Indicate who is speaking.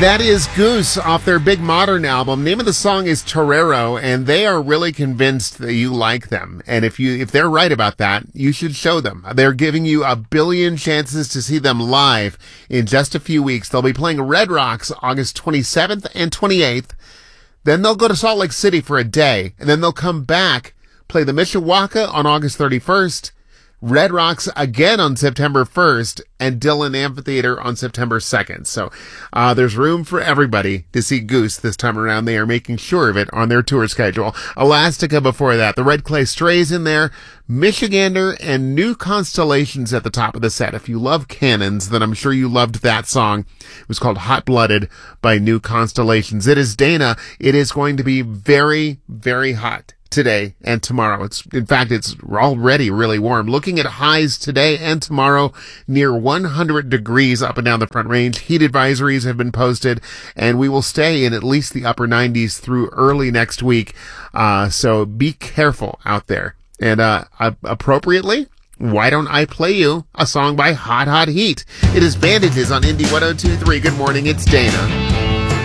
Speaker 1: That is Goose off their Big Modern album. Name of the song is Torero, and they are really convinced that you like them. And if they're right about that, you should show them. They're giving you a billion chances to see them live in just a few weeks. They'll be playing Red Rocks August 27th and 28th. Then they'll go to Salt Lake City for a day, and then they'll come back, play the Mishawaka on August 31st, Red Rocks again on September 1st, and Dillon Amphitheater on September 2nd. So there's room for everybody to see Goose this time around. They are making sure of it on their tour schedule. Elastica before that. The Red Clay Strays in there. Michigander and New Constellations at the top of the set. If you love cannons, then I'm sure you loved that song. It was called Hot Blooded by New Constellations. It is Dana. It is going to be very, very hot today and tomorrow. In fact, it's already really warm. Looking at highs today and tomorrow, near 100 degrees up and down the Front Range. Heat advisories have been posted, and we will stay in at least the upper 90s through early next week. So be careful out there. And appropriately, why don't I play you a song by Hot Hot Heat? It is Bandages on Indie 102.3. Good morning, it's Dana.